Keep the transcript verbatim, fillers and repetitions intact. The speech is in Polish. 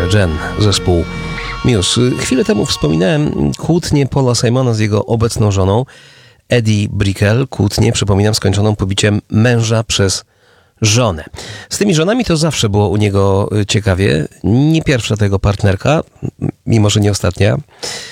Jen, zespół Muse. Chwilę temu wspominałem kłótnię Paula Simona z jego obecną żoną, Eddie Brickell. Kłótnię, przypominam, skończoną pobiciem męża przez żonę. Z tymi żonami to zawsze było u niego ciekawie. Nie pierwsza to jego partnerka, mimo że nie ostatnia.